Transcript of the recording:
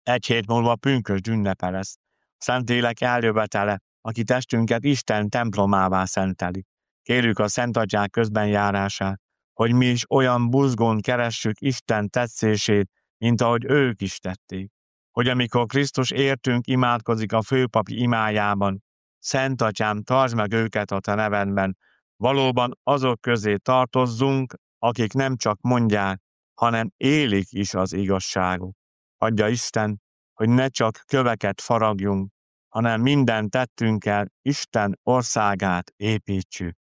Egy hét múlva pünkösd ünnepe lesz. Szentlélek eljövetele, aki testünket Isten templomává szenteli. Kérjük a Szent Atyák közbenjárását, hogy mi is olyan buzgón keressük Isten tetszését, mint ahogy ők is tették. Hogy amikor Krisztus értünk imádkozik a főpapi imájában, Szent Atyám, tartsd meg őket a te nevedben, valóban azok közé tartozzunk, akik nem csak mondják, hanem élik is az igazságot. Adja Isten, hogy ne csak köveket faragjunk, hanem minden tettünkkel Isten országát építsük.